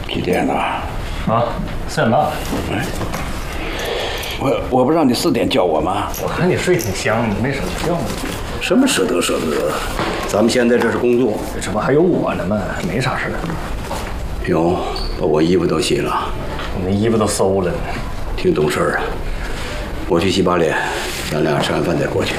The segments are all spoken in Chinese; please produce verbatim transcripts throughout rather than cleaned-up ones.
几点了？ 啊，四点半。 哎，我我不让你四点叫我吗？ 我看你睡挺香，没舍得叫你。 什么舍得舍得？咱们现在这是工作， 这不还有我呢吗？没啥事。 有，把我衣服都洗了， 我那衣服都馊了。 挺懂事啊。我去洗把脸，咱俩吃完饭再过去。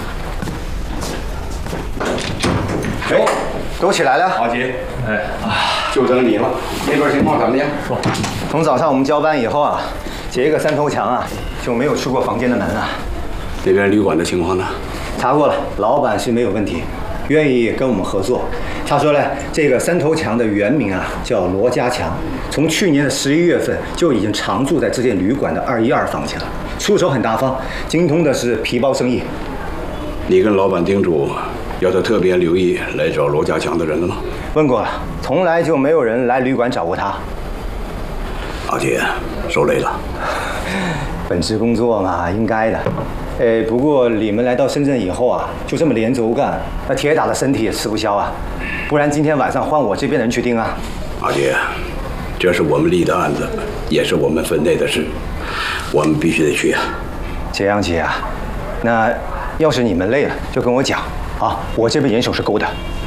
哎， 都起来了。 阿杰， 哎， 啊，就等你了。那边情况怎么样？ 说， 从早上我们交班以后啊，这个三头强啊就没有出过房间的门啊。 那边旅馆的情况呢？ 查过了，老板是没有问题，愿意跟我们合作。他说呢，这个三头强的原名啊叫罗家强，从去年的十一月份就已经常住在这间旅馆的二一二房间了，出手很大方，精通的是皮包生意。 你跟老板叮嘱，要他特别留意来找罗家强的人了吗？ 问过了，从来就没有人来旅馆找过他。 阿杰，受累了。 本职工作嘛，应该的。呃，不过你们来到深圳以后啊，就这么连轴干，那铁打的身体也吃不消啊。不然今天晚上换我这边人去盯啊。 阿杰，这是我们立的案子，也是我们分内的事，我们必须得去啊。 这样姐啊，那要是你们累了，就跟我讲啊，我这边人手是够的。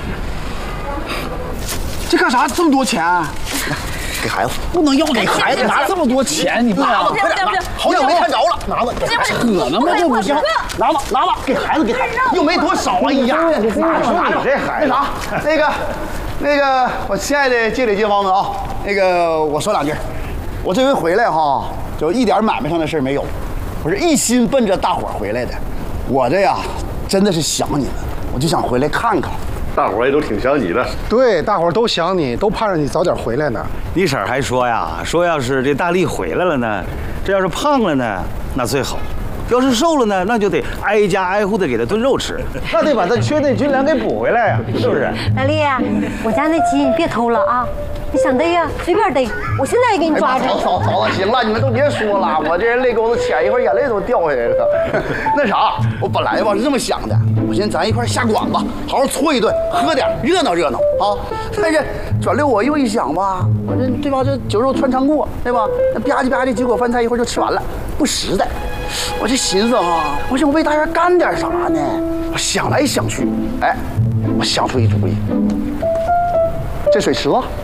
这干啥？这么多钱？给孩子，不能要给孩子，拿这么多钱，你不拿，快点拿！好久没看着了，拿着，扯呢吗？这不行，拿吧拿吧，给孩子给孩子，又没多少，哎呀，拿着拿着，这孩子，那啥，那个，那个，我亲爱的街里街坊们啊，那个我说两句，我这回回来哈，就一点买卖上的事没有，我是一心奔着大伙儿回来的，我这呀真的是想你们，我就想回来看看。 大伙儿也都挺想你的， 对，大伙儿都想你，都盼着你早点回来呢。 你婶儿还说呀，说要是这大力回来了呢，这要是胖了呢，那最好；要是瘦了呢，那就得挨家挨户的给他炖肉吃，那得把他缺那军粮给补回来呀，是不是？ 大力，我家那鸡你别偷了啊！你想逮呀，随便逮，我现在给你抓着。 嫂嫂嫂子，行了，你们都别说了，我这人泪沟子浅，一会儿眼泪都掉下来了。那啥，我本来吧是这么想的，我寻思咱一块下馆子，好好搓一顿，喝点，热闹热闹啊。但是转溜我又一想吧，我这对吧，这酒肉穿肠过，对吧？那吧唧吧唧几口饭菜一会儿就吃完了，不实在。我这寻思哈，我想为大家干点啥呢？我想来想去，哎，我想出一主意，这水池子。